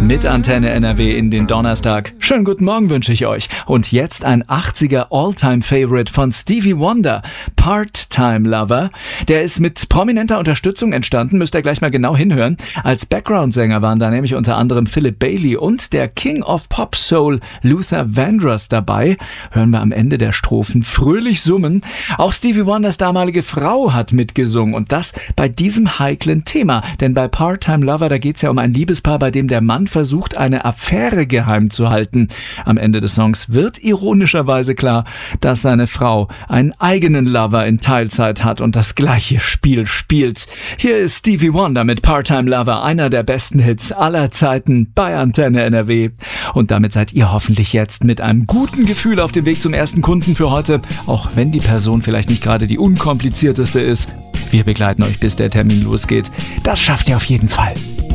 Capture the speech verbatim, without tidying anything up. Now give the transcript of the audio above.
Mit Antenne N R W in den Donnerstag. Schönen guten Morgen wünsche ich euch. Und jetzt ein achtziger All-Time-Favorite von Stevie Wonder, Part-Time Lover. Der ist mit prominenter Unterstützung entstanden, müsst ihr gleich mal genau hinhören. Als Background-Sänger waren da nämlich unter anderem Philip Bailey und der King of Pop Soul Luther Vandross dabei. Hören wir am Ende der Strophen fröhlich summen. Auch Stevie Wonders damalige Frau hat mitgesungen und das bei diesem heiklen Thema. Denn bei Part-Time Lover, da geht's ja um ein Liebespaar, bei dem der Mann versucht, eine Affäre geheim zu halten. Am Ende des Songs wird ironischerweise klar, dass seine Frau einen eigenen Lover in Teilzeit hat und das gleiche Spiel spielt. Hier ist Stevie Wonder mit Part-Time Lover, einer der besten Hits aller Zeiten bei Antenne N R W. Und damit seid ihr hoffentlich jetzt mit einem guten Gefühl auf dem Weg zum ersten Kunden für heute, auch wenn die Person vielleicht nicht gerade die unkomplizierteste ist. Wir begleiten euch, bis der Termin losgeht. Das schafft ihr auf jeden Fall.